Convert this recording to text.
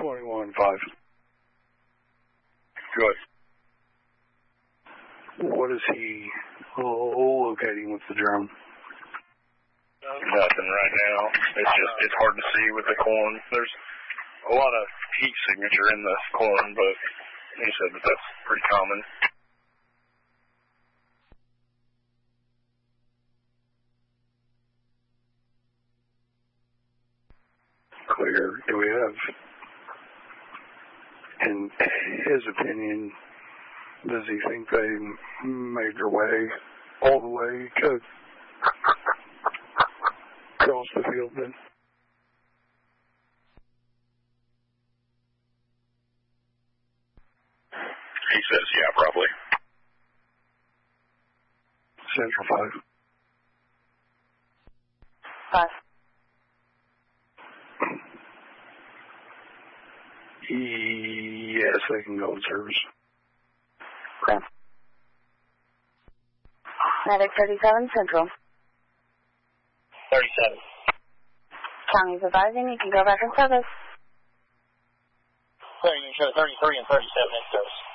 21-5. Good. What is he locating with the drone? Nothing right now. It's hard to see with the corn. There's a lot of heat signature in the corn, but he said that that's pretty common. Clear. Do we have, in his opinion, does he think they made their way all the way to across the field then? He says, yeah, probably. Central 5. 5. Yes, they can go in service. Okay. Medic 37 Central. 37. County's advising you can go back in service. So you can show 33 and 37 in service.